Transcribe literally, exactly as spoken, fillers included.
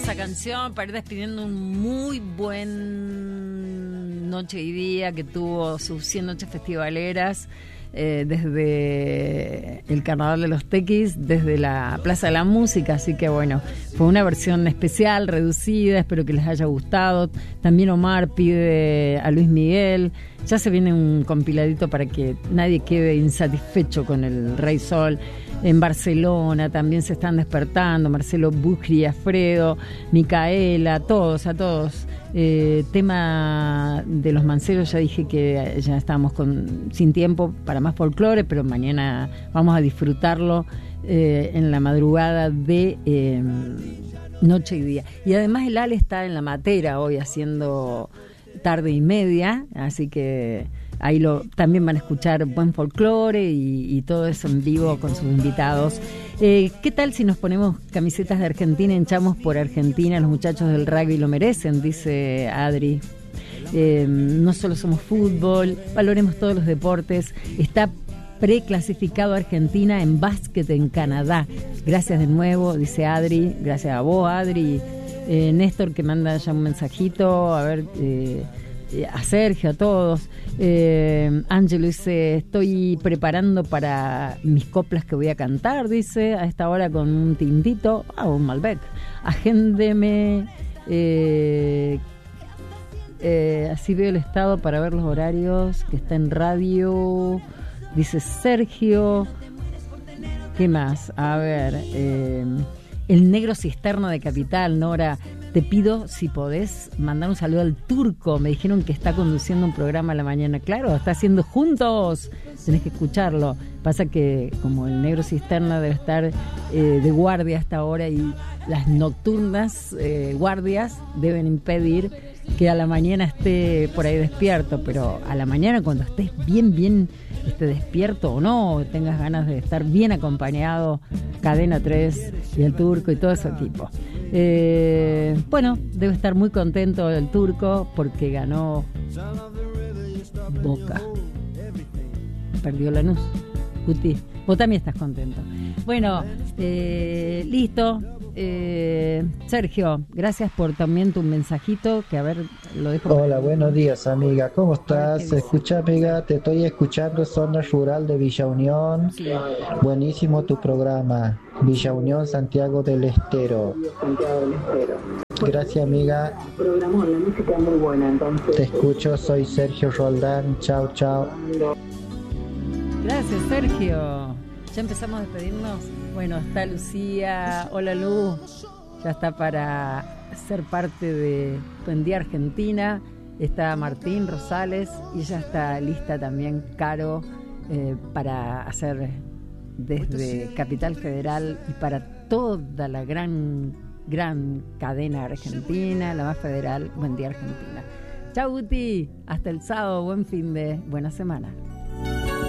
hermosa canción para ir despidiendo un muy buen noche y día que tuvo sus cien noches festivaleras, eh, desde el Carnaval de los Tequis, desde la Plaza de la Música, así que bueno, fue una versión especial, reducida, espero que les haya gustado. También Omar pide a Luis Miguel, ya se viene un compiladito para que nadie quede insatisfecho con el Rey Sol. En Barcelona también se están despertando, Marcelo Buscri, Alfredo, Micaela, todos, a todos. Eh, tema de los Manceros, ya dije que ya estábamos con, sin tiempo para más folclore, pero mañana vamos a disfrutarlo eh, en la madrugada de eh, noche y día. Y además el Ale está en la Matera hoy haciendo tarde y media, así que ahí lo, también van a escuchar buen folclore y, y todo eso en vivo con sus invitados. Eh, ¿Qué tal si nos ponemos camisetas de Argentina, hinchamos por Argentina? Los muchachos del rugby lo merecen, dice Adri. Eh, no solo somos fútbol, valoremos todos los deportes. Está preclasificado Argentina en básquet en Canadá. Gracias de nuevo, dice Adri. Gracias a vos, Adri. Eh, Néstor, que manda ya un mensajito. A ver... Eh, a Sergio, a todos. eh, Ángelo dice, estoy preparando para mis coplas que voy a cantar, dice, a esta hora con un tintito, ah, un Malbec. Agéndeme, eh, eh, así veo el estado para ver los horarios que está en radio, dice Sergio. ¿Qué más? A ver, eh, el negro cisterna de Capital, Nora. Te pido, si podés, mandar un saludo al Turco. Me dijeron que está conduciendo un programa a la mañana. Claro, está haciendo juntos. Tenés que escucharlo. Pasa que como el negro cisterna debe estar eh, de guardia hasta ahora y las nocturnas eh, guardias deben impedir que a la mañana esté por ahí despierto. Pero a la mañana, cuando estés bien, bien esté despierto o no, tengas ganas de estar bien acompañado, Cadena tres y el Turco y todo ese equipo. Eh, bueno, debe estar muy contento el Turco porque ganó Boca. Perdió Lanús. Guti, vos también estás contento. Bueno, eh, listo. Eh, Sergio, gracias por también tu mensajito, que a ver, lo dejo. Hola, buenos días, amiga, ¿cómo estás? Escucha, amiga, te estoy escuchando, zona rural de Villa Unión. Sí. Buenísimo tu programa, Villa Unión, Santiago del Estero. Gracias, amiga. Programó la música muy buena, entonces. Te escucho, soy Sergio Roldán, chao, chao. Gracias, Sergio. ¿Ya empezamos a despedirnos? Bueno, está Lucía. Hola, Lu. Ya está para ser parte de Buen Día Argentina. Está Martín Rosales y ya está lista también Caro eh, para hacer desde Capital Federal y para toda la gran, gran cadena argentina, la más federal, Buen Día Argentina. Chau, Guti. Hasta el sábado. Buen fin de buena semana.